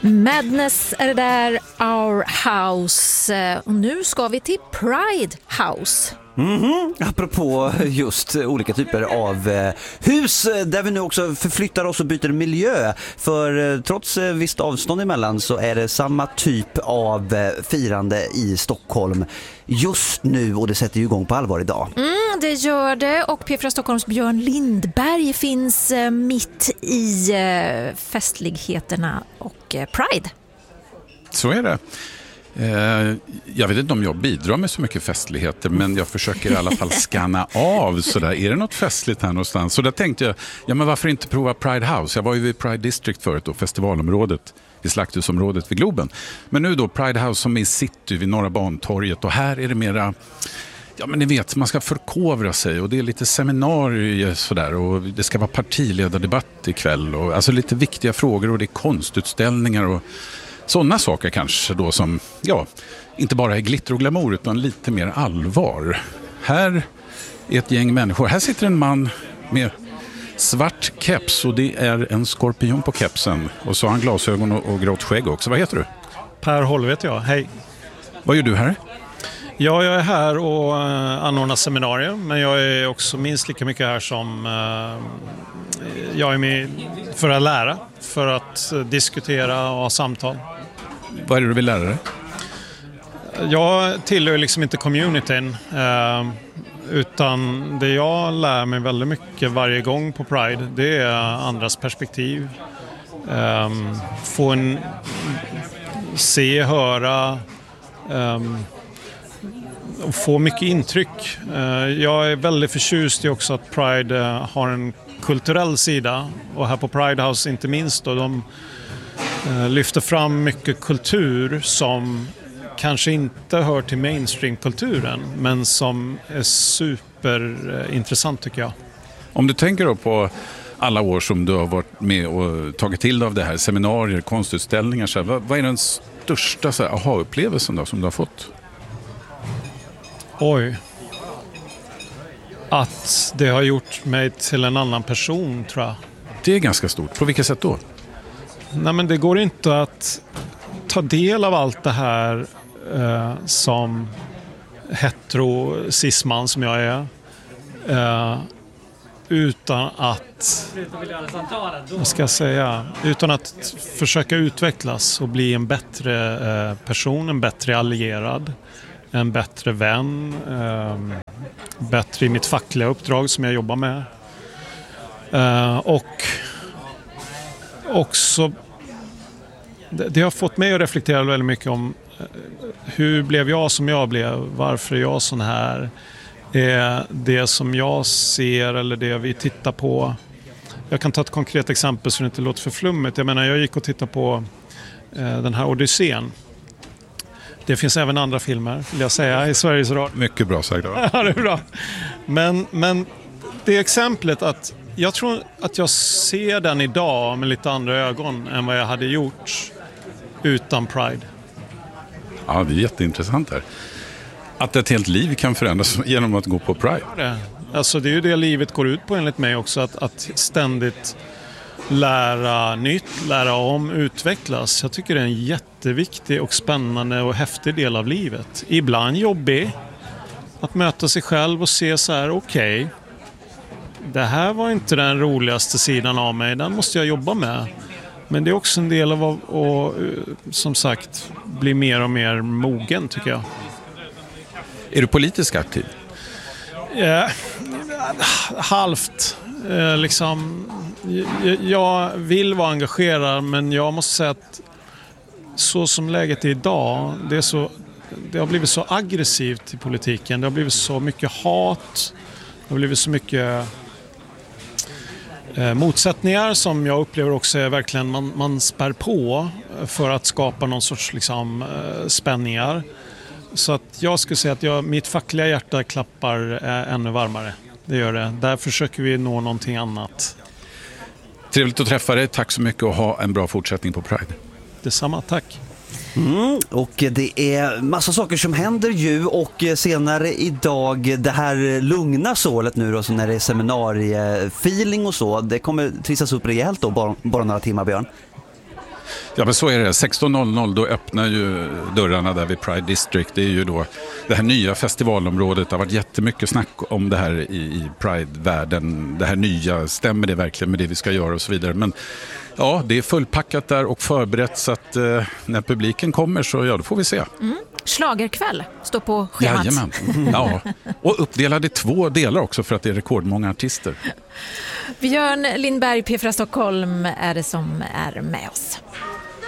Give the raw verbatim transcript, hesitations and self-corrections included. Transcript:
Madness är det där, Our House. Och nu ska vi till Pride House. Mm-hmm. Apropå just olika typer av hus där vi nu också förflyttar oss och byter miljö. För trots visst avstånd emellan så är det samma typ av firande i Stockholm just nu, och det sätter ju igång på allvar idag. Mm, det gör det, och P fyra Stockholms Björn Lindberg finns mitt i festligheterna och Pride. Så är det. Jag vet inte om jag bidrar med så mycket festligheter, men jag försöker i alla fall scanna av sådär. Är det något festligt här någonstans? Så där tänkte jag, ja men varför inte prova Pride House? Jag var ju vid Pride District förut då, festivalområdet i Slakthusområdet vid Globen. Men nu då Pride House som är i city vid Norra Bantorget, och här är det mera, ja men ni vet, man ska förkovra sig och det är lite seminarier sådär, och det ska vara partiledardebatt ikväll och alltså lite viktiga frågor, och det är konstutställningar och sådana saker kanske då som, ja, inte bara är glitter och glamour utan lite mer allvar. Här är ett gäng människor. Här sitter en man med svart keps, och det är en skorpion på kepsen. Och så har han glasögon och, och grått skägg också. Vad heter du? Per Holve heter jag. Hej. Vad gör du här? Ja, jag är här och uh, anordnar seminarier, men jag är också minst lika mycket här som uh, jag är med för att lära, för att uh, diskutera och ha samtal. Vad är det du vill lära dig? Jag tillhör liksom inte communityn, uh, utan det jag lär mig väldigt mycket varje gång på Pride, det är andras perspektiv. Um, få en, se, höra um, och få mycket intryck. Jag är väldigt förtjust i också att Pride har en kulturell sida, och här på Pride House inte minst då, de lyfter fram mycket kultur som kanske inte hör till mainstream-kulturen, men som är superintressant tycker jag. Om du tänker då på alla år som du har varit med och tagit till av det här, seminarier, konstutställningar, så här, vad, vad är den största så här, aha-upplevelsen då som du har fått? Oj. Att det har gjort mig till en annan person, tror jag. Det är ganska stort. På vilket sätt då? Nej, men det går inte att ta del av allt det här eh, som hetero-cisman som jag är. Eh, utan att, vad ska jag säga, utan att försöka utvecklas och bli en bättre eh, person, en bättre allierad, en bättre vän, eh, bättre i mitt fackliga uppdrag som jag jobbar med. Eh, och också, det, det har fått mig att reflektera väldigt mycket om eh, hur blev jag som jag blev, varför är jag sån här, är det som jag ser eller det vi tittar på. Jag kan ta ett konkret exempel så det inte låter för flummigt. Jag menar, jag gick och tittade på eh, den här Odysseen. Det finns även andra filmer, vill jag säga, i Sveriges Radio. Mycket bra sagt. Ja, det är bra. Men, men det exemplet att jag tror att jag ser den idag med lite andra ögon än vad jag hade gjort utan Pride. Ja, det är jätteintressant här. Att ett helt liv kan förändras genom att gå på Pride. Det. Alltså det är ju det livet går ut på enligt mig också, att, att ständigt lära nytt, lära om, utvecklas. Jag tycker det är en jätteviktig och spännande och häftig del av livet. Ibland jobbig, att möta sig själv och se så här, okej, okay, det här var inte den roligaste sidan av mig, den måste jag jobba med. Men det är också en del av att, och, som sagt, bli mer och mer mogen tycker jag. Är du politiskt aktiv? Ja, halvt. Eh, liksom, jag, jag vill vara engagerad, men jag måste säga att så som läget är idag, det, är så, det har blivit så aggressivt i politiken. Det har blivit så mycket hat. Det har blivit så mycket eh, motsättningar som jag upplever också är verkligen man, man spär på för att skapa någon sorts liksom, eh, spänningar. Så att jag skulle säga att jag, mitt fackliga hjärta klappar eh, ännu varmare. Det gör det. Där försöker vi nå någonting annat. Trevligt att träffa dig. Tack så mycket och ha en bra fortsättning på Pride. Detsamma, tack. Mm, och det är massa saker som händer ju, och senare idag det här lugna sålet nu då, så när det är seminariefeeling och så, det kommer trissas upp rejält då, bara, bara några timmar, Björn. Ja, men så är det. sexton noll noll då öppnar ju dörrarna där vid Pride District. Det är ju då det här nya festivalområdet. Det har varit jättemycket snack om det här i, i Pride-världen. Det här nya, stämmer det verkligen med det vi ska göra och så vidare. Men ja, det är fullpackat där och förberett så att eh, när publiken kommer så ja, då får vi se. Mm. Schlagerkväll står på schemat. Jajamän. Ja. Och uppdelade i två delar också för att det är rekordmånga artister. Björn Lindberg, P fyra Stockholm, är det som är med oss.